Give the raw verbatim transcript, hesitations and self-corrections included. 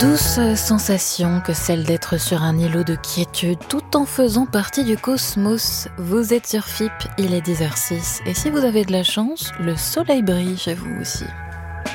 Douce sensation que celle d'être sur un îlot de quiétude tout en faisant partie du cosmos. Vous êtes sur F I P, il est dix heures zéro six et si vous avez de la chance, le soleil brille chez vous aussi.